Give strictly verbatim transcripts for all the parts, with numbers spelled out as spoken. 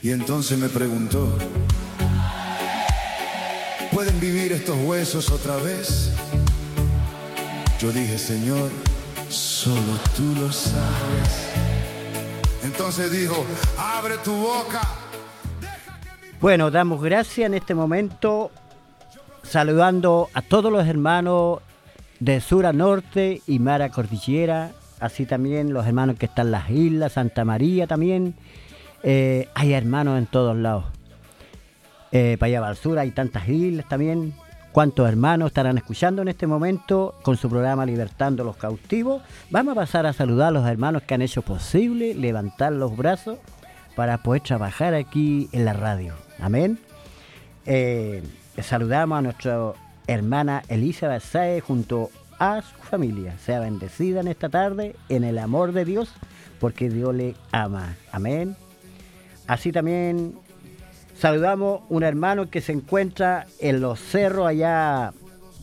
Y entonces me preguntó, ¿pueden vivir estos huesos otra vez? Yo dije, Señor, solo tú lo sabes. Entonces dijo, abre tu boca. Bueno, damos gracias en este momento, saludando a todos los hermanos de sur a norte y mar a cordillera, así también los hermanos que están en las islas, Santa María también. Eh, hay hermanos en todos lados. Eh, para allá al sur hay tantas islas también. ¿Cuántos hermanos estarán escuchando en este momento con su programa Libertando los Cautivos? Vamos a pasar a saludar a los hermanos que han hecho posible levantar los brazos para poder trabajar aquí en la radio. Amén. Eh, saludamos a nuestra hermana Elizabeth Saez junto a su familia. Sea bendecida en esta tarde en el amor de Dios, porque Dios le ama. Amén. Así también saludamos a un hermano que se encuentra en los cerros allá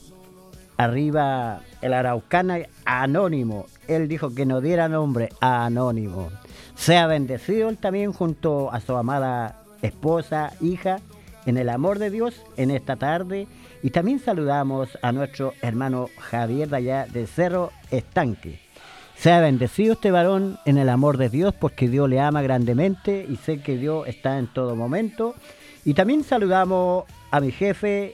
arriba, el Araucana, Anónimo. Él dijo que no diera nombre, Anónimo. Sea bendecido él también junto a su amada esposa, hija, en el amor de Dios en esta tarde. Y también saludamos a nuestro hermano Javier de allá de Cerro Estanque. Sea bendecido este varón en el amor de Dios, porque Dios le ama grandemente y sé que Dios está en todo momento. Y también saludamos a mi jefe,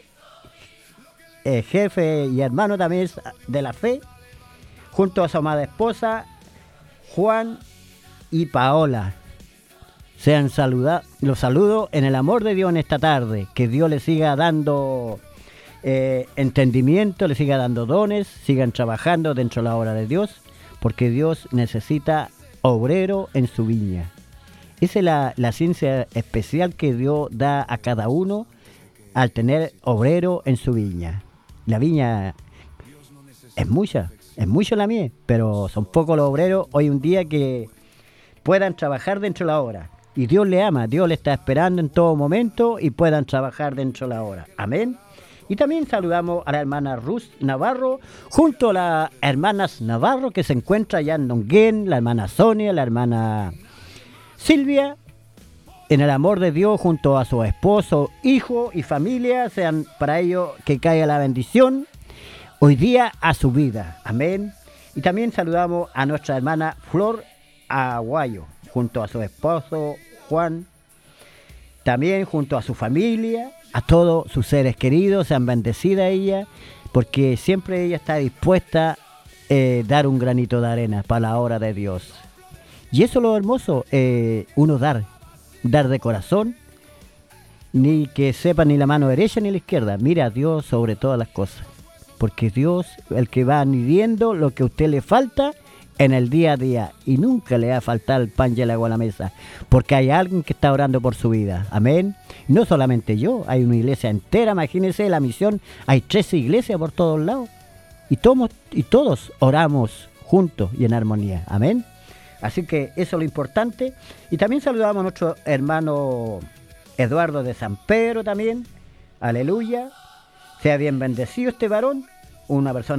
eh, jefe y hermano también de la fe, junto a su amada esposa, Juan y Paola. Sean saludados, los saludo en el amor de Dios en esta tarde. Que Dios les siga dando eh, entendimiento, les siga dando dones, sigan trabajando dentro de la obra de Dios, porque Dios necesita obrero en su viña. Esa es la, la ciencia especial que Dios da a cada uno al tener obrero en su viña. La viña es mucha, es mucho la mía, pero son pocos los obreros hoy en día que puedan trabajar dentro de la obra. Y Dios le ama, Dios le está esperando en todo momento y puedan trabajar dentro de la obra. Amén. Y también saludamos a la hermana Ruth Navarro, junto a las hermanas Navarro que se encuentra allá en Donguén, la hermana Sonia, la hermana Silvia, en el amor de Dios junto a su esposo, hijo y familia. Sean para ellos que caiga la bendición hoy día a su vida. Amén. Y también saludamos a nuestra hermana Flor Aguayo, junto a su esposo Juan, también junto a su familia, a todos sus seres queridos. Sean bendecida ella, porque siempre ella está dispuesta a eh, dar un granito de arena para la obra de Dios. Y eso es lo hermoso, eh, uno dar, dar de corazón, ni que sepa ni la mano derecha ni la izquierda. Mira a Dios sobre todas las cosas, porque Dios el que va midiendo lo que a usted le falta en el día a día, y nunca le va a faltar el pan y el agua a la mesa, porque hay alguien que está orando por su vida. Amén. No solamente yo, hay una iglesia entera. Imagínense la misión, hay trece iglesias por todos lados, y todos, y todos oramos juntos y en armonía. Amén. Así que eso es lo importante. Y también saludamos a nuestro hermano Eduardo de San Pedro también. Aleluya. Sea bien bendecido este varón, una persona